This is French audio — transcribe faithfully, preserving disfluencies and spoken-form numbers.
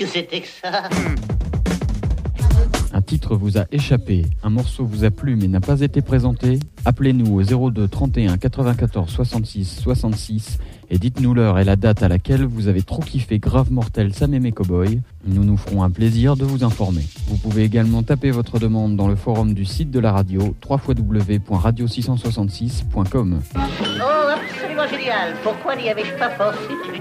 que c'était que ça? Un titre vous a échappé, un morceau vous a plu mais n'a pas été présenté? Appelez-nous au zéro deux trente et un quatre-vingt-quatorze soixante-six soixante-six et dites-nous l'heure et la date à laquelle vous avez trop kiffé Grave Mortel Sam et mes Cowboys. Nous nous ferons un plaisir de vous informer. Vous pouvez également taper votre demande dans le forum du site de la radio w w w point radio six cent soixante-six point com. Oh, absolument génial. Pourquoi n'y avais-je pas pensé plus